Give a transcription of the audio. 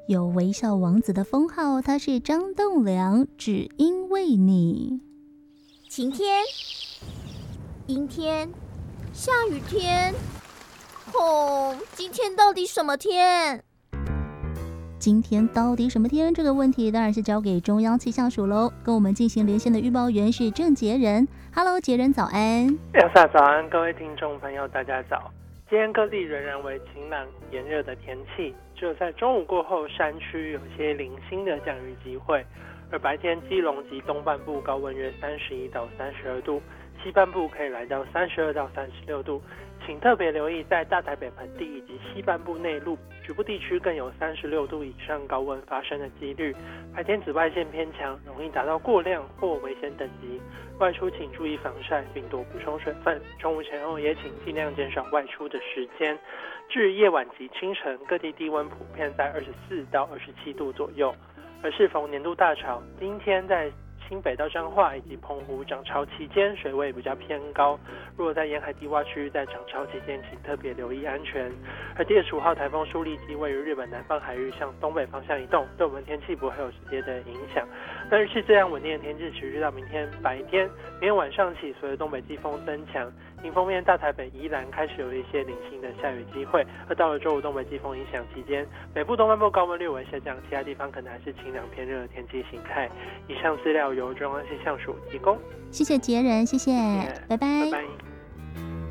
有微笑王子的封号，他是张栋梁，只因为你。 晴天、阴天、下雨天，今天到底什么天？ 今天到底什么天？这个问题当然是交给中央气象署喽。跟我们进行连线的预报员是郑杰仁。Hello， 杰仁早安。 亚萨早安，各位听众朋友，大家早。今天各地仍然为晴朗炎热的天气，只有在中午过后，山区有些零星的降雨机会。而白天，基隆及东半部高温约31到32度，西半部可以来到32到36度。请特别留意，在大台北盆地以及西半部内陆局部地区更有36度以上高温发生的几率。白天紫外线偏强，容易达到过量或危险等级。外出请注意防晒，并多补充水分。中午前后也请尽量减少外出的时间。至于夜晚及清晨，各地低温普遍在24到27度左右。而适逢年度大潮，今天在新北到彰化以及澎湖涨潮期间，水位比较偏高。若在沿海低洼区在涨潮期间，请特别留意安全。而第25号台风舒力基位于日本南方海域向东北方向移动，对我们天气不会有直接的影响。但是这样稳定的天气持续到明天白天，明天晚上起，随着东北季风增强，迎风面大台北宜兰开始有一些零星的下雨机会。而到了周五东北季风影响期间，北部东半部高温略微下降，其他地方可能还是晴朗偏热的天气形态。以上资料由中央气象署提供。 谢谢杰仁，谢谢，拜拜。 拜拜。